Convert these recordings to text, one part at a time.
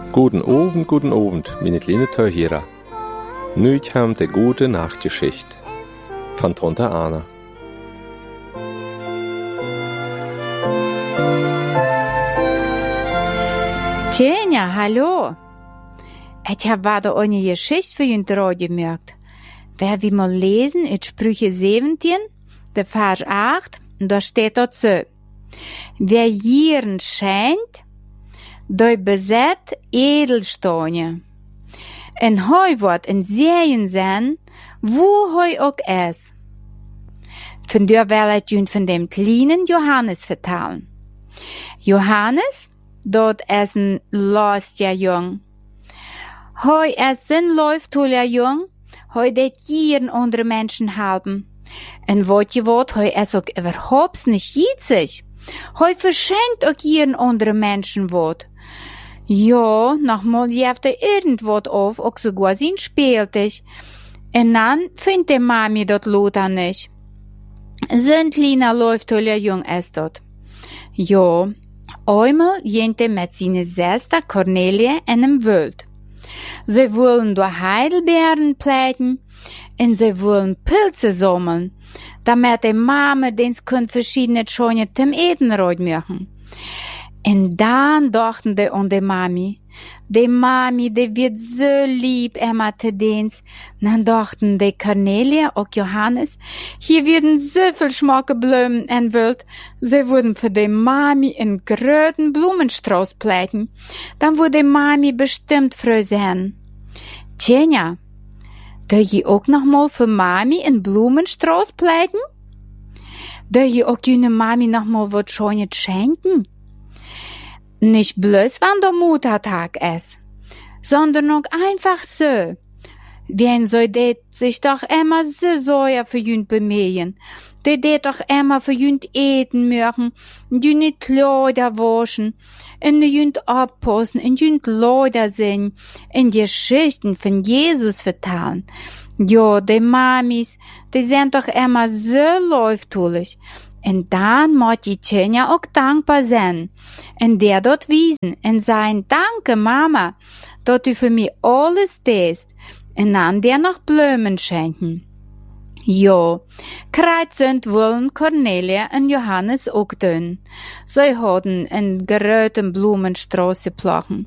Guten Abend, meine kleinen Zuhörer. Nu kommt die gute Nachtgeschichte von Tante Anna. Tjena, hallo. Ich habe wieder eine Geschichte für ihn drauf gemerkt. Wer wir mal lesen in Sprüche 17, der Vers 8, und da steht dort so: Wer Jieren scheint, der besät Edelsteine. En hoi wordt in zeeën zijn, wo hoi ook is. Vandaar wil ik jullie van dem kleinen Johannes vertellen. Johannes, dat is een lastig jong. Hoi is een liefdevoller jong, hoi det Jieren andere Menschen helpen. En wat je wat, hoi is ook überhaupt nicht jitzig. Hoi verschenkt ook Jieren andere Menschen wat. Ja, nochmal jeft irgendwas auf, auch sogar sein Spieltisch. Und dann findet die Mami dort Lothar nicht. So ein kleiner liefdevoller Jung ist dort. Ja, einmal jente mit seiner Schwester Cornelia in einem Wald. Sie wollen durch Heidelbeeren pflegen und sie wollen Pilze sammeln, damit die Mama den Kind verschiedene Schöne zum Eten machen. Und dann dachten die an die Mami. Die Mami, die wird so lieb immer zu dens. Dann dachten die Cornelia und Johannes, hier werden so viel schmacke Blumen in Wald. Sie würden für die Mami einen großen Blumenstrauß pflegen. Dann würde die Mami bestimmt froh sein. Tjena, da je auch noch mal für Mami einen Blumenstrauß pflegen? Da je auch jene Mami noch mal was Schönes schenken? Nicht bloß, wenn der Muttertag ist, sondern auch einfach so. Wen soll det sich doch immer so sehr für jünd bemühen? Die det doch immer für jünd eten mögen, jünd Kleider waschen, und jünd abpassen, und jünd Lieder singen, und Geschichten von Jesus vertellen. Ja, die Mamis, die sind doch immer so liefdollig. Und dann muss die Tjena auch dankbar sein. Und der dort wiesen und sagen, danke Mama, dass du für mich alles tust. Und dann der noch Blumen schenken. Ja, kreuzend wollen Cornelia und Johannes auch tun. Sie hatten einen großen Blumenstrauß geplant.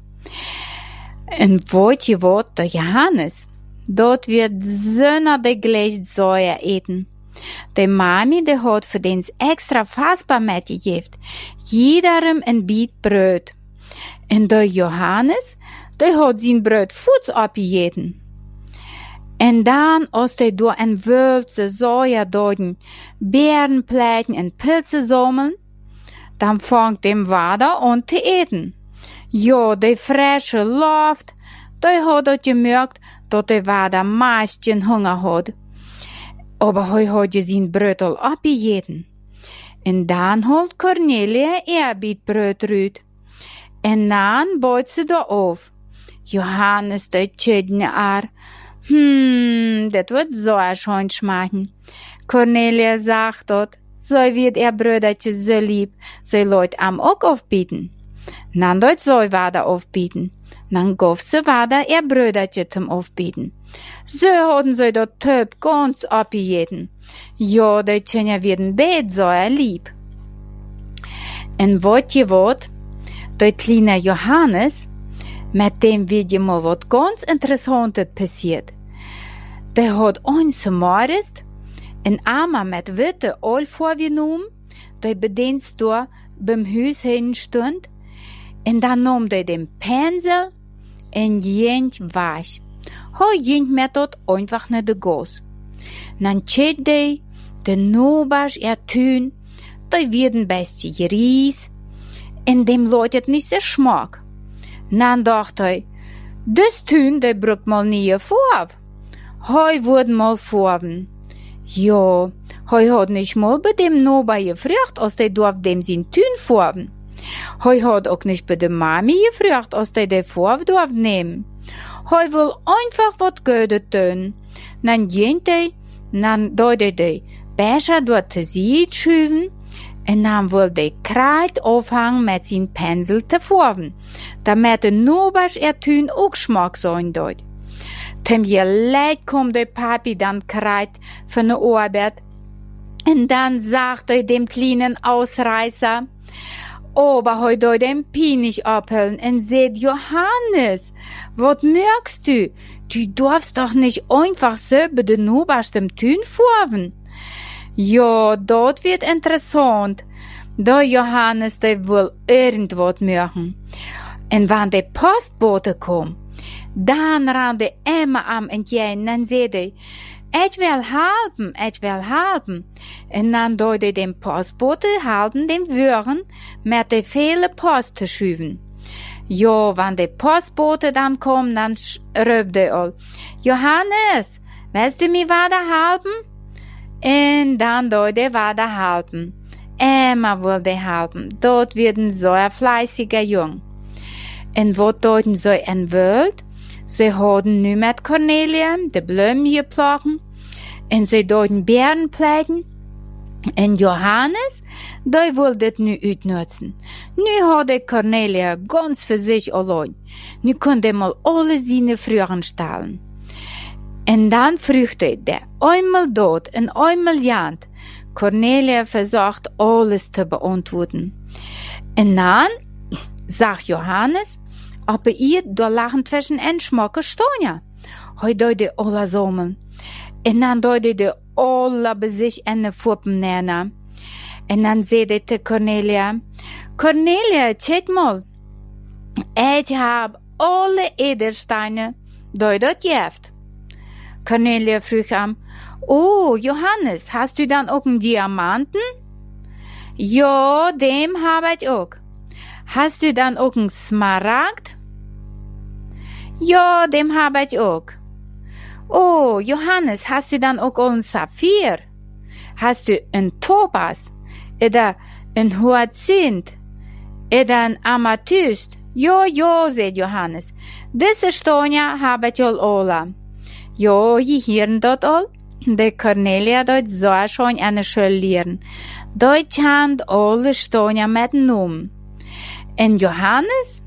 Und wollt ihr was, der Johannes? Dort wird Söhne der gleich Säure eten. Die Mami, die hat für den extra fassbar mitgegeben, jederem ein Biet Brot. Und der Johannes, der hat sein Brot Fuß abgejeten. Und dann, als die durch ein Wölze, Säuer deuten, Beeren pflegen und Pilze sammeln, dann fängt dem Wader an zu eten. Ja, die frische Luft, der hat dort gemerkt, dass der Wader meistens Hunger hat. Aber hij had je zijn brood al opgegeten. En dan holt Cornelia ihr Bietbrot uit. En dan bouwt ze dat auf. Johannes, der tschüdne ar. Dat wird so schön schmecken. Cornelia sagt dort, so wird ihr Bröderchen so lieb, so Leute am auch aufbieten. Dann dort soll Wader aufbieten. Dann gauf sie Wader ihr Bröderchen zum Aufbieten. So hatten sie dort Töp ganz abgejeten. Ja, die Tjena werden bet so lieb. Und wat je wat, der kleine Johannes, mit dem wird mal wat ganz Interessantes passiert. Der hat eines Morgens ein Armer mit Witte all vorgenommen, der bedienst da beim Haus hinstund, und dann nahm der den Pinsel und jent wasch. Hoi jent met dat einfach naar de Gas. Dann tschet de Nobas Tuin, die werden beste Ries, en dem leutet nicht so Schmack. Dann dachte das Tuin, der braucht mal nie vor. Hoi wurden mal vorben. Ja, hoi hat nicht mal bei dem Noba gefragt, als der darf dem sein Tuin vorben. Hoi hat auch nicht bei der Mami gefragt, als der vor darf nehmen. Hoi will einfach wat Gutes tun. Dann jent dann deute de Becher dort zu sie schüven, En dan wil de krijt afhangen met zijn pensel te vormen, damit de nobers tuin ook smak zijn doet. Tem je leid komt de papi dan krijt van de arbeid, en dan sagt hij dem kleinen Ausreißer, aber hij doet dem Pinig abhüllen en sagt, Johannes, wat merkst du? Du darfst doch nicht einfach so bei den Nobers dem Tün vorven. Ja, dort wird interessant. Da Johannes de will irgendwas machen. En wann de postbote kom, dan ran de immer am entgegen, dan zei de, ich will helpen. En dan doe de dem postbote helpen dem Würgen met de vele post te schuiven. Ja, wann de postbote dan kom, dan ruft de al, Johannes, willst du mir weiter helpen? En dan doe de weiter helpen. Immer will de helpen. Dort werden so ein fleißiger Jung. En wat deuten so en Welt? Sie hadden nu met Cornelia de Blömen geplogen. En sie deuten Beeren pflegen. En Johannes, der will dit nu uitnutzen. Nu had Cornelia ganz für sich allein. Nu konnte mal alle seine Frühren stahlen. En dan früchte der einmal dort en einmal jant. Cornelia versucht alles zu beantworten. En dan sagt Johannes, aber ihr da lachen zwischen en schmacke Stonja. Hij deute alle sommen. En dan deute de alle bei sich en Fuppen näher. En dan zei de Cornelia, Cornelia, check mal. Ich hab alle Edelsteine, die dort gibt. Cornelia frug am, oh, Johannes, hast du dann auch einen Diamanten? Ja, dem hab ich auch. Hast du dann auch einen Smaragd? Ja, dem hab ich auch. Oh, Johannes, hast du dann auch einen Saphir? Hast du einen Topaz? Oder ein Hyazinth? Oder ein Amethyst? Ja, sagt Johannes. Diese Steine hab ich alle. Ja, je hören dort all. De Cornelia dort so schon eine Schule lernen. Dort haben alle Steine mit Namen. En Johannes